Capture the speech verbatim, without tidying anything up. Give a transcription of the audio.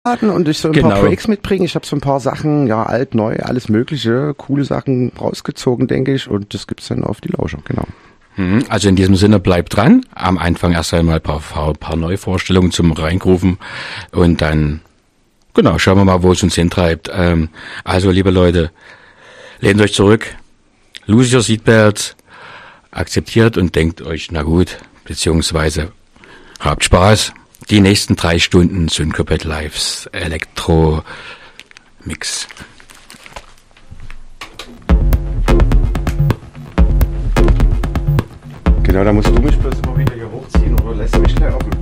und ich so ein Genau. paar Breaks mitbringen. Ich habe so ein paar Sachen, ja, alt, neu, alles mögliche, coole Sachen rausgezogen, denke ich. Und das gibt's dann auf die Lauscher, genau. Mhm. Also in diesem Sinne, bleibt dran. Am Anfang erst einmal ein paar, paar, paar Neuvorstellungen zum Reingrufen und dann, genau, schauen wir mal, wo es uns hintreibt. Ähm, also, liebe Leute, lehnt euch zurück, lose your seatbelts, akzeptiert und denkt euch, na gut, beziehungsweise habt Spaß. Die nächsten drei Stunden Syncopate Lives Elektro Mix. Genau, da musst du mich bloß immer wieder hier hochziehen oder lässt mich gleich auf dem